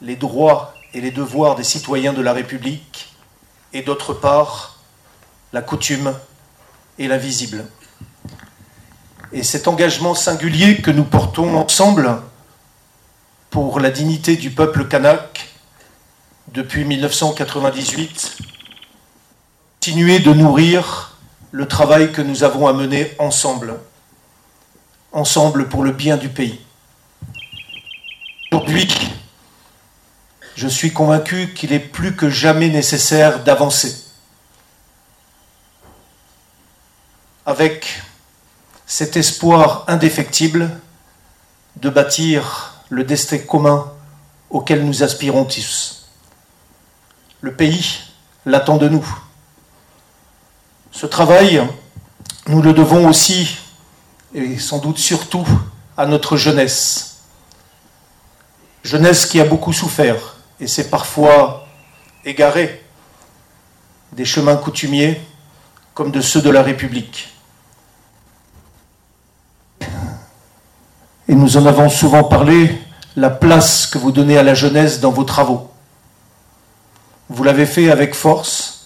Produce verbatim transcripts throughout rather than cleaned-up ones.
les droits et les devoirs des citoyens de la République, et d'autre part, la coutume et l'invisible. Et cet engagement singulier que nous portons ensemble pour la dignité du peuple kanak depuis mille neuf cent quatre-vingt-dix-huit, continuer de nourrir le travail que nous avons à mener ensemble, ensemble pour le bien du pays. Aujourd'hui, je suis convaincu qu'il est plus que jamais nécessaire d'avancer avec cet espoir indéfectible de bâtir le destin commun auquel nous aspirons tous. Le pays l'attend de nous. Ce travail, nous le devons aussi, et sans doute surtout, à notre jeunesse. Jeunesse qui a beaucoup souffert et s'est parfois égarée des chemins coutumiers comme de ceux de la République. Et nous en avons souvent parlé, la place que vous donnez à la jeunesse dans vos travaux. Vous l'avez fait avec force,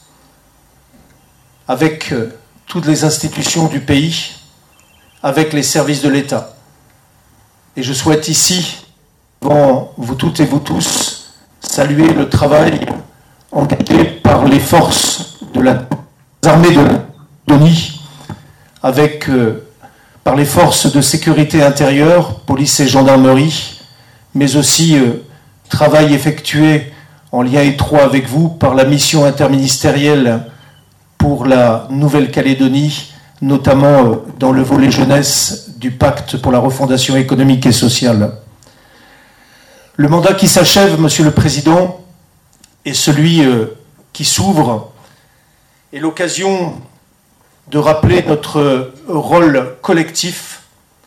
avec toutes les institutions du pays, avec les services de l'État. Et je souhaite ici, devant vous toutes et vous tous, saluer le travail engagé par les forces de la armée de l'Estonie, avec euh, par les forces de sécurité intérieure, police et gendarmerie, mais aussi euh, travail effectué en lien étroit avec vous par la mission interministérielle pour la Nouvelle-Calédonie, notamment euh, dans le volet jeunesse du pacte pour la refondation économique et sociale. Le mandat qui s'achève, Monsieur le Président, et celui euh, qui s'ouvre est l'occasion de rappeler notre rôle collectif,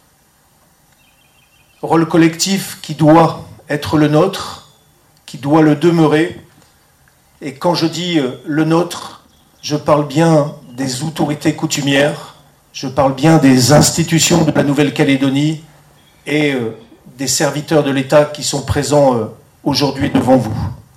rôle collectif qui doit être le nôtre, qui doit le demeurer. Et quand je dis le nôtre, je parle bien des autorités coutumières, je parle bien des institutions de la Nouvelle-Calédonie et des serviteurs de l'État qui sont présents aujourd'hui devant vous.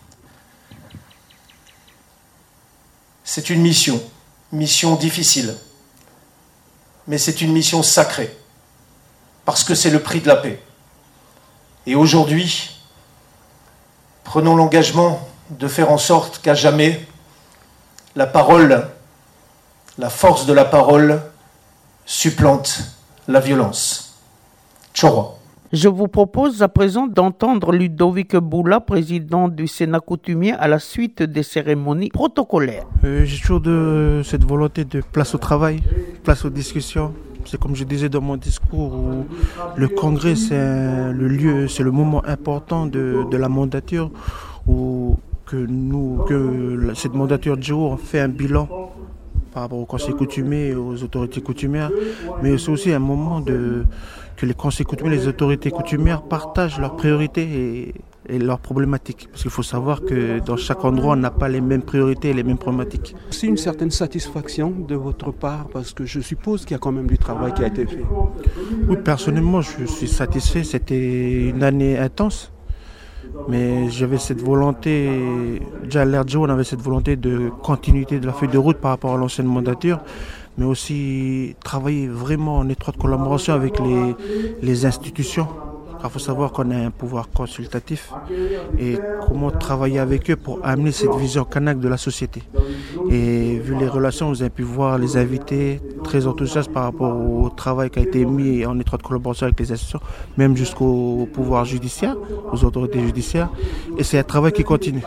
C'est une mission. Mission difficile, mais c'est une mission sacrée, parce que c'est le prix de la paix. Et aujourd'hui, prenons l'engagement de faire en sorte qu'à jamais, la parole, la force de la parole, supplante la violence. Tchorwa. Je vous propose à présent d'entendre Ludovic Boula, président du Sénat coutumier, à la suite des cérémonies protocolaires. Euh, j'ai toujours de, cette volonté de place au travail, place aux discussions. C'est comme je disais dans mon discours, où le congrès c'est le lieu, c'est le moment important de, de la mandature, où que nous, que cette mandature de jour fait un bilan par rapport au conseil coutumier et aux autorités coutumières, mais c'est aussi un moment de que les conseils coutumiers, les autorités coutumières partagent leurs priorités et, et leurs problématiques. Parce qu'il faut savoir que dans chaque endroit, on n'a pas les mêmes priorités et les mêmes problématiques. C'est une certaine satisfaction de votre part, parce que je suppose qu'il y a quand même du travail qui a été fait. Oui, personnellement, je suis satisfait. C'était une année intense. Mais j'avais cette volonté, déjà à l'R D J O, on avait cette volonté de continuité de la feuille de route par rapport à l'ancienne mandature, mais aussi travailler vraiment en étroite collaboration avec les, les institutions. Il faut savoir qu'on a un pouvoir consultatif et comment travailler avec eux pour amener cette vision kanak de la société. Et vu les relations, vous avez pu voir les invités très enthousiastes par rapport au travail qui a été mis en étroite collaboration avec les institutions, même jusqu'au pouvoir judiciaire, aux autorités judiciaires. Et c'est un travail qui continue.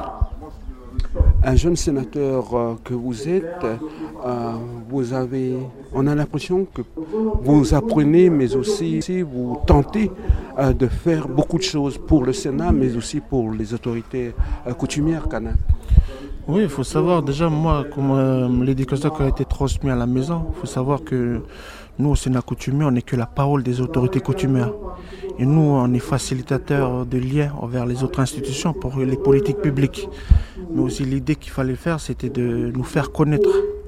Un jeune sénateur euh, que vous êtes, euh, vous avez, on a l'impression que vous apprenez, mais aussi vous tentez euh, de faire beaucoup de choses pour le Sénat, mais aussi pour les autorités euh, coutumières kanak. Oui, il faut savoir déjà, moi, comme euh, l'éducation qui a été transmise à la maison, il faut savoir que nous, au Sénat coutumier, on n'est que la parole des autorités coutumières. Et nous, on est facilitateurs de liens envers les autres institutions pour les politiques publiques. Mais aussi l'idée qu'il fallait faire, c'était de nous faire connaître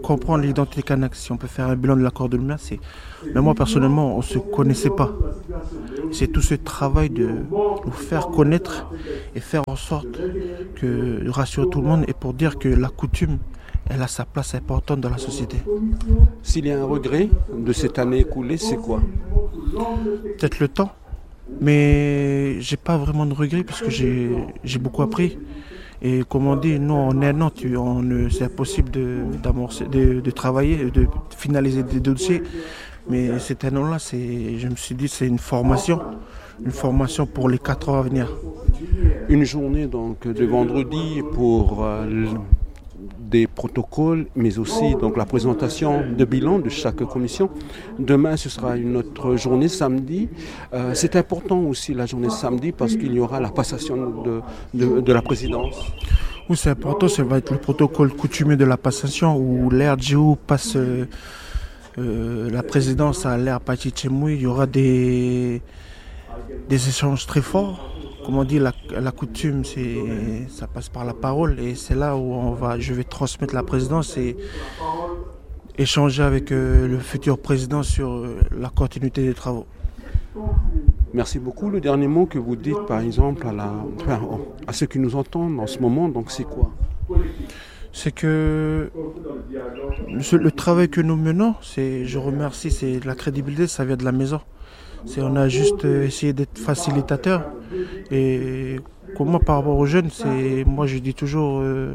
comprendre l'identité kanak, si on peut faire un bilan de l'accord de Nouméa, c'est... Mais moi, personnellement, on ne se connaissait pas. C'est tout ce travail de nous faire connaître et faire en sorte que de rassurer tout le monde et pour dire que la coutume, elle a sa place importante dans la société. S'il y a un regret de cette année écoulée, c'est quoi? Peut-être le temps, mais j'ai pas vraiment de regret parce que j'ai, j'ai beaucoup appris. Et comme on dit, nous en un an, tu, on, c'est impossible de, de, de travailler, de finaliser des dossiers. Mais cet an-là, c'est, je me suis dit, c'est une formation, une formation pour les quatre ans à venir. Une journée donc de vendredi pour euh, des protocoles, mais aussi donc la présentation de bilan de chaque commission. Demain, ce sera une autre journée samedi. Euh, c'est important aussi la journée samedi parce qu'il y aura la passation de, de, de la présidence. Oui, c'est important, ça va être le protocole coutumier de la passation où l'R G O passe euh, euh, la présidence à l'R Pachichémoui. Il y aura des, des échanges très forts. Comme on dit, la, la coutume, c'est, ça passe par la parole et c'est là où on va, je vais transmettre la présidence et échanger avec euh, le futur président sur euh, la continuité des travaux. Merci beaucoup. Le dernier mot que vous dites, par exemple, à, la, enfin, à ceux qui nous entendent en ce moment, donc c'est quoi? C'est que le, le travail que nous menons, c'est, je remercie, c'est la crédibilité, ça vient de la maison. C'est, on a juste essayé d'être facilitateur. Et comme moi, par rapport aux jeunes, c'est, moi je dis toujours, euh,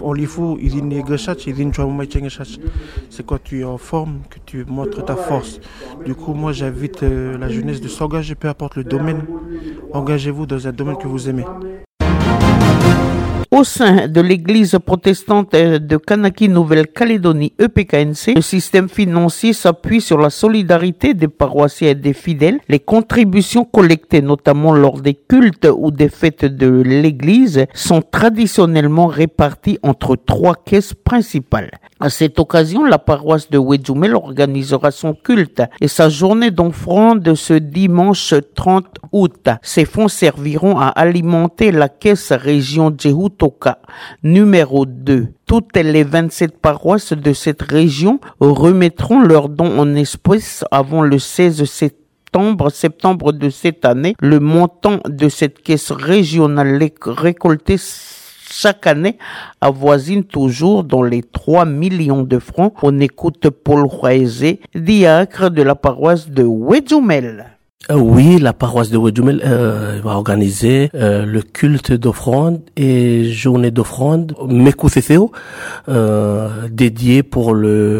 c'est quand tu es en forme que tu montres ta force. Du coup, moi j'invite euh, la jeunesse de s'engager, peu importe le domaine. Engagez-vous dans un domaine que vous aimez. Au sein de l'église protestante de Kanaki Nouvelle-Calédonie E P K N C, le système financier s'appuie sur la solidarité des paroissiens et des fidèles. Les contributions collectées, notamment lors des cultes ou des fêtes de l'église, sont traditionnellement réparties entre trois caisses principales. À cette occasion, la paroisse de Wedjoumel organisera son culte et sa journée d'offrande ce dimanche trente août. Ces fonds serviront à alimenter la caisse région Djehoutoka numéro deux. Toutes les vingt-sept paroisses de cette région remettront leurs dons en espèces avant le seize septembre. septembre de cette année. Le montant de cette caisse régionale récoltée chaque année avoisine toujours dans les trois millions de francs. On écoute Paul Roaezé, diacre de la paroisse de Wedjoumel. Euh, oui, la paroisse de Wedjoumel euh, va organiser euh, le culte d'offrande et journée d'offrande Mekouthefeo euh, dédié pour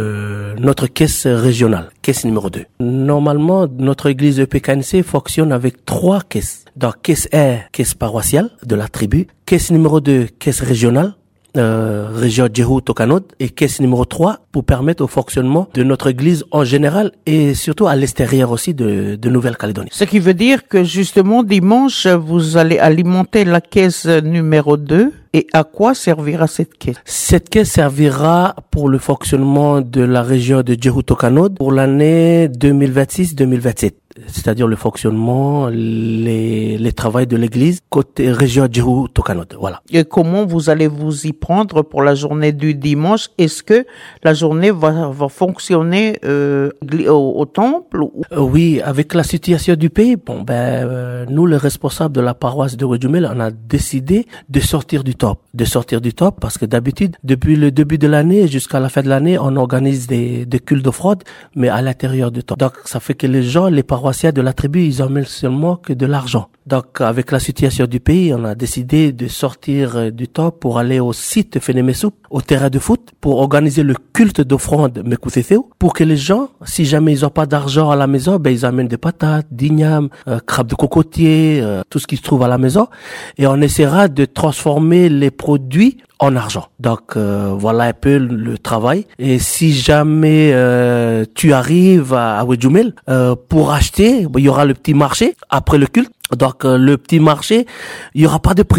le notre caisse régionale, caisse numéro deux. Normalement, notre église E P K N C fonctionne avec trois caisses. Donc, caisse un, caisse paroissiale de la tribu, caisse numéro deux, caisse régionale, Euh, région Djehou-Tokanod et caisse numéro trois pour permettre au fonctionnement de notre église en général et surtout à l'extérieur aussi de, de Nouvelle-Calédonie. Ce qui veut dire que justement dimanche, vous allez alimenter la caisse numéro deux. Et à quoi servira cette caisse? Cette caisse servira pour le fonctionnement de la région de Djehou-Tokanod pour l'année deux mille vingt-six deux mille vingt-sept. C'est-à-dire le fonctionnement, les, les travaux de l'église côté région Djehou-Tokanod. Voilà. Et comment vous allez vous y prendre pour la journée du dimanche? Est-ce que la journée va, va fonctionner euh, au, au temple ou... euh, Oui, avec la situation du pays, bon ben euh, nous les responsables de la paroisse de Wedjoumel, on a décidé de sortir du top, de sortir du top parce que d'habitude, depuis le début de l'année jusqu'à la fin de l'année, on organise des, des cultes d'offrande, mais à l'intérieur du top. Donc ça fait que les gens, les paroissiens de la tribu, ils emmènent seulement que de l'argent. Donc, avec la situation du pays, on a décidé de sortir du top pour aller au site Fenemesoup, au terrain de foot, pour organiser le culte d'offrande Mekouthefeo, pour que les gens, si jamais ils n'ont pas d'argent à la maison, ben ils amènent des patates, d'igname, euh, crabes de cocotier, euh, tout ce qui se trouve à la maison, et on essaiera de transformer les produits en argent. Donc euh, voilà un peu le travail. Et si jamais euh, tu arrives à, à Wedjoumel euh, pour acheter, il y aura le petit marché après le culte. Donc euh, le petit marché, il y aura pas de prix.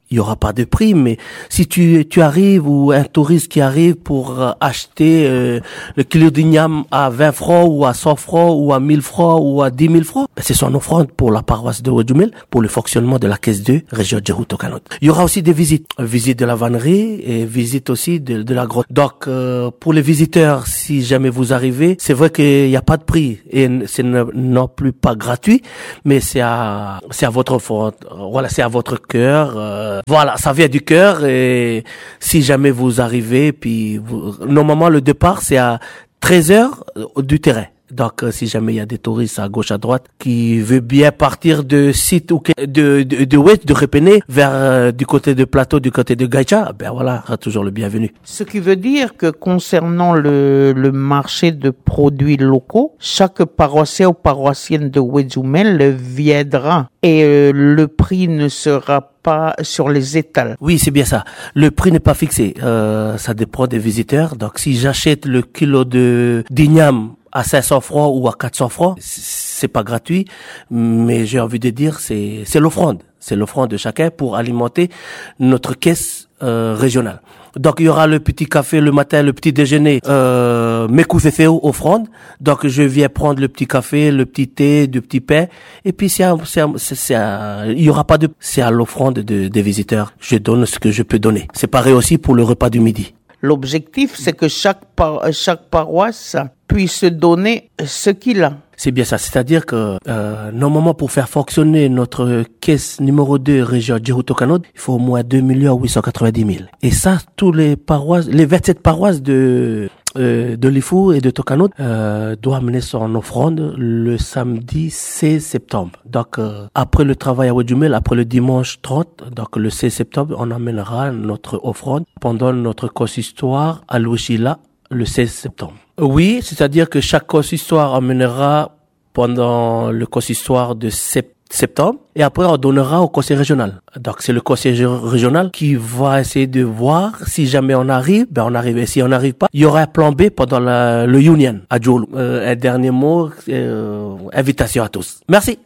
il y aura pas de prix, mais si tu tu arrives ou un touriste qui arrive pour euh, acheter euh, le kilo d'igname à vingt francs ou à cent francs ou à mille francs ou à dix mille francs, ben c'est son offrande pour la paroisse de Wodjoumel, pour le fonctionnement de la caisse deux région Djehou Tokanot. Il y aura aussi des visites, visite de la vannerie et visite aussi de, de la grotte. Donc euh, pour les visiteurs, si jamais vous arrivez, c'est vrai qu'il n'y a pas de prix et c'est non plus pas gratuit, mais c'est à c'est à votre offrande. Voilà, c'est à votre cœur. Euh, Voilà, ça vient du cœur et si jamais vous arrivez, puis vous, normalement le départ c'est à treize heures du terrain. Donc euh, si jamais il y a des touristes à gauche à droite qui veulent bien partir de site ou de de de Oued, de Repene vers euh, du côté de Plateau, du côté de Gaïcha, ben voilà, sera toujours le bienvenu. Ce qui veut dire que concernant le le marché de produits locaux, chaque paroissien ou paroissienne de Wodjoumel viendra et euh, le prix ne sera pas sur les étals. Oui, c'est bien ça. Le prix n'est pas fixé. Euh, ça dépend des visiteurs. Donc, si j'achète le kilo de d'igname à cinq cents francs ou à quatre cents francs, c'est pas gratuit. Mais j'ai envie de dire, c'est c'est l'offrande. C'est l'offrande de chacun pour alimenter notre caisse euh, régionale. Donc il y aura le petit café le matin, le petit déjeuner, euh, Mekoufefeo offrande. Donc je viens prendre le petit café, le petit thé, du petit pain, et puis c'est, un, c'est, un, c'est, c'est un, il y aura pas de, c'est à l'offrande de, des visiteurs. Je donne ce que je peux donner. C'est pareil aussi pour le repas du midi. L'objectif, c'est que chaque par, chaque paroisse puisse donner ce qu'il a. C'est bien ça, c'est-à-dire que euh, normalement pour faire fonctionner notre caisse numéro deux région Djehou Tokanot, il faut au moins deux millions huit cent quatre-vingt-dix mille. Et ça, tous les paroisses, les vingt-sept paroisses de euh, de Lifou et de Tokanot euh, doivent amener son offrande le samedi seize septembre. Donc euh, après le travail à Wodjoumel, après le dimanche trente, donc le seize septembre, on amènera notre offrande pendant notre consistoire à Louchila le seize septembre. Oui, c'est-à-dire que chaque consistoire amènera pendant le consistoire de septembre et après on donnera au conseil régional. Donc c'est le conseil régional qui va essayer de voir si jamais on arrive, ben on arrive. Et si on n'arrive pas, il y aura un plan B pendant la, le Union à Djoulou. Euh, un dernier mot, euh, invitation à tous. Merci.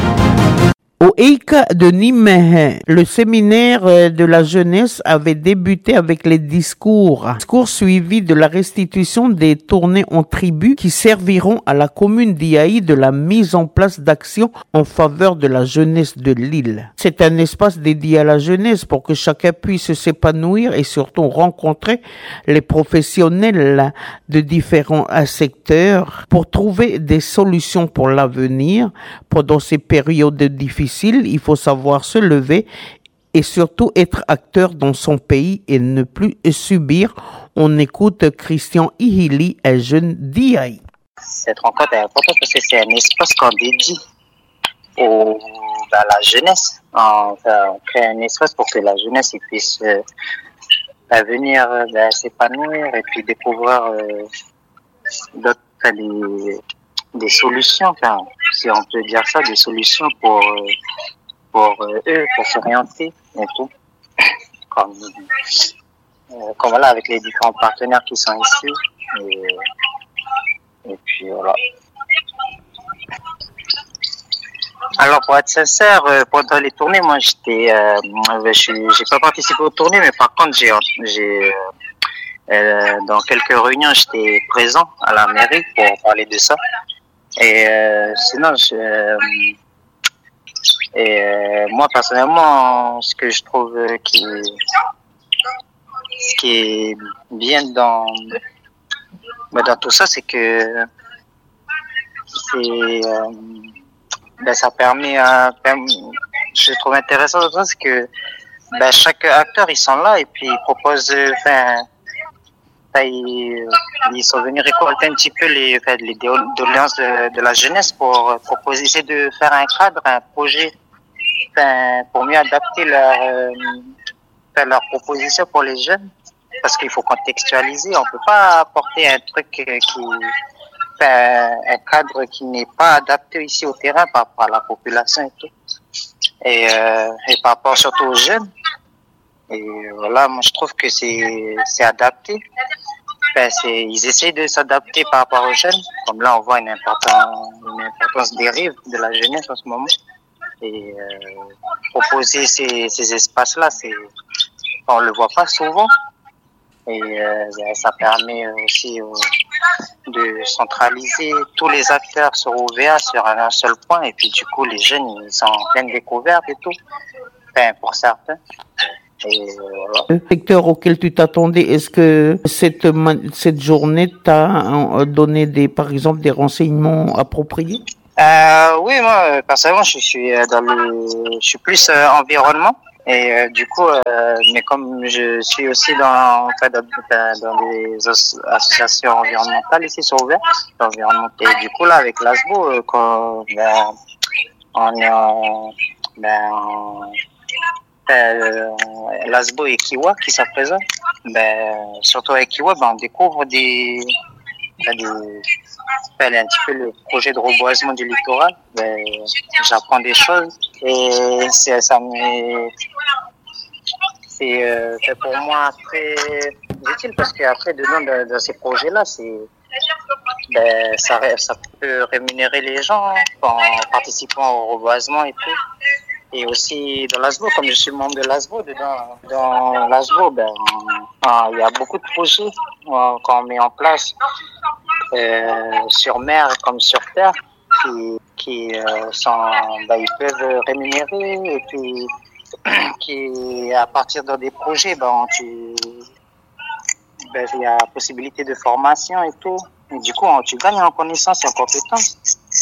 Au Eika de Nimeh, le séminaire de la jeunesse avait débuté avec les discours. Discours suivis de la restitution des tournées en tribu qui serviront à la commune d'Iaï de la mise en place d'actions en faveur de la jeunesse de l'île. C'est un espace dédié à la jeunesse pour que chacun puisse s'épanouir et surtout rencontrer les professionnels de différents secteurs pour trouver des solutions pour l'avenir pendant ces périodes difficiles. Il faut savoir se lever et surtout être acteur dans son pays et ne plus subir. On écoute Christian Ihili, un jeune d'Iaï. Cette rencontre est importante parce que c'est un espace qu'on dédie au, à la jeunesse. Enfin, on crée un espace pour que la jeunesse puisse euh, venir euh, s'épanouir et puis découvrir euh, d'autres, des, des solutions, enfin, si on peut dire ça, des solutions pour, euh, pour euh, eux, pour s'orienter et tout. Comme, euh, comme voilà, avec les différents partenaires qui sont ici. Et, et puis voilà. Alors pour être sincère, euh, pendant les tournées, moi j'étais, euh, je j'ai pas participé aux tournées, mais par contre j'ai, j'ai euh, dans quelques réunions j'étais présent à la mairie pour parler de ça. Et euh, sinon, je, euh, et euh, moi personnellement, ce que je trouve qui, ce qui est bien dans, dans tout ça, c'est que c'est, euh, ben ça permet, euh, je trouve intéressant de ça, c'est que ben chaque acteur ils sont là et puis ils proposent, enfin. Ils, ils sont venus récolter un petit peu les, enfin, les doléances de, de la jeunesse pour proposer, essayer de faire un cadre, un projet, enfin, pour mieux adapter leur, euh, enfin, leur proposition pour les jeunes. Parce qu'il faut contextualiser, on peut pas apporter un truc qui, enfin, un cadre qui n'est pas adapté ici au terrain par rapport à la population et tout. Et, euh, et par rapport surtout aux jeunes. Et voilà, moi je trouve que c'est c'est adapté. Ben, c'est, ils essayent de s'adapter par rapport aux jeunes. Comme là, on voit une importance, une importance des rives de la jeunesse en ce moment. Et euh, proposer ces, ces espaces-là, c'est, on le voit pas souvent. Et euh, ça permet aussi euh, de centraliser tous les acteurs sur O V A sur un seul point. Et puis du coup, les jeunes, ils sont en pleine découverte et tout. Enfin, pour certains. Et voilà. Le secteur auquel tu t'attendais, est-ce que cette, cette journée t'a donné des, par exemple, des renseignements appropriés? Euh, oui, moi, personnellement, je suis dans le, je suis plus euh, environnement. Et euh, du coup, euh, mais comme je suis aussi dans, en fait, dans, dans des as- associations environnementales ici sur Ouvert, et du coup là avec l'A S B O, euh, quand ben, on est en, ben, en, euh, l'A S B O et Kiwa qui sont présents, ben surtout avec Kiwa, ben on découvre des, ben, des ben, un petit peu le projet de reboisement du littoral. Ben, j'apprends des choses et c'est, ça me c'est euh, pour moi très utile parce qu'après dedans dans, dans ces projets-là, c'est ben ça ça peut rémunérer les gens hein, en participant au reboisement et tout. Et aussi dans l'A S B O, comme je suis membre de l'A S B O, dedans, dans l'A S B O, ben, il y a beaucoup de projets qu'on met en place euh, sur mer comme sur terre qui, qui euh, sont, ben, ils peuvent rémunérer et puis qui à partir de des projets, ben, tu, ben, il y a possibilité de formation et tout. Et du coup, tu gagnes en connaissances et en compétences.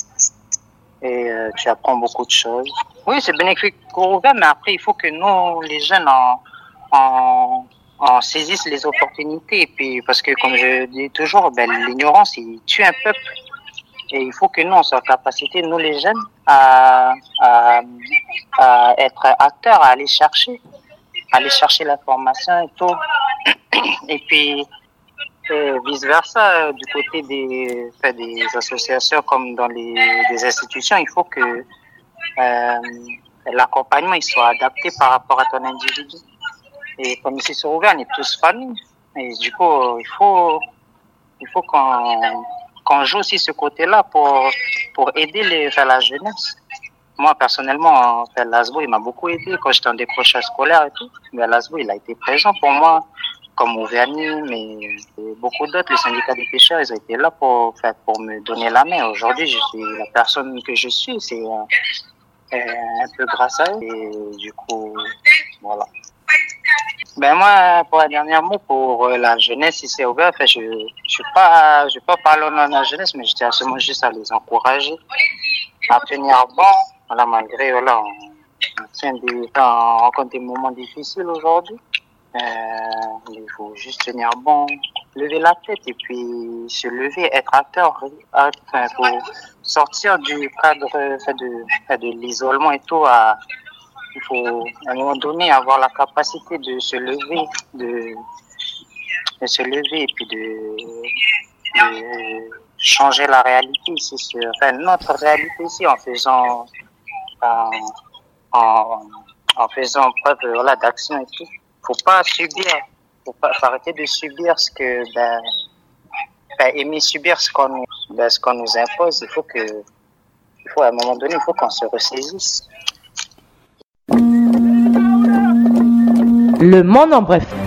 Et euh, tu apprends beaucoup de choses. Oui, c'est bénéfique pour Ouvert, mais après, il faut que nous, les jeunes, en, en, en saisissent les opportunités. Et puis, parce que, comme je dis toujours, ben, l'ignorance, il tue un peuple. Et il faut que nous, on soit en capacité, nous les jeunes, à, à, à être acteurs, à aller chercher, à aller chercher l'information et tout. Et puis, et vice versa, du côté des, enfin, des associations comme dans les des institutions, il faut que euh, l'accompagnement il soit adapté par rapport à ton individu. Et comme ici sur Ouvert, on est tous familles. Et du coup, il faut il faut qu'on qu'on joue aussi ce côté-là pour pour aider les, enfin, la jeunesse. Moi, personnellement, enfin, l'A S B O, il m'a beaucoup aidé quand j'étais en décrochage scolaire et tout. Mais l'A S B O, il a été présent pour moi. Comme Ouverni, mais beaucoup d'autres, les syndicats des pêcheurs, ils ont été là pour, enfin, pour me donner la main. Aujourd'hui, je suis la personne que je suis, c'est euh, un peu grâce à eux. Et du coup, voilà. Ben moi, pour un dernier mot, pour la jeunesse ici à Ouvert, enfin, je je suis pas, je vais pas parler au nom de la jeunesse, mais je tiens seulement juste à les encourager à tenir bon. Voilà, malgré, voilà, on, on tient des, on rencontre des moments difficiles aujourd'hui. Euh, il faut juste tenir bon, lever la tête et puis se lever, être acteur, enfin, pour sortir du cadre enfin, de, enfin, de l'isolement et tout. À, il faut à un moment donné avoir la capacité de se lever, de, de se lever et puis de, de changer la réalité ici, sur, enfin notre réalité ici en faisant en, en, en faisant preuve voilà d'action et tout. Faut pas subir, faut pas faut arrêter de subir ce que ben, ben aimer subir ce qu'on nous ben, ce qu'on nous impose. Il faut que il faut à un moment donné il faut qu'on se ressaisisse. Le monde en bref.